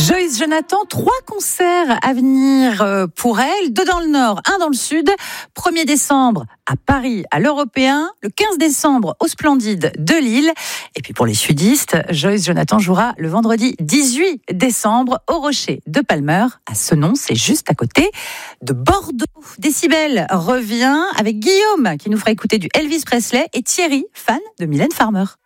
Joyce Jonathan, 3 concerts à venir pour elle, 2 dans le Nord, 1 dans le Sud. 1er décembre à Paris, à l'Européen. Le 15 décembre au Splendide de Lille. Et puis pour les sudistes, Joyce Jonathan jouera le vendredi 18 décembre au Rocher de Palmer. À Senon, c'est juste à côté de Bordeaux. Décibel revient avec Guillaume qui nous fera écouter du Elvis Presley et Thierry, fan de Mylène Farmer.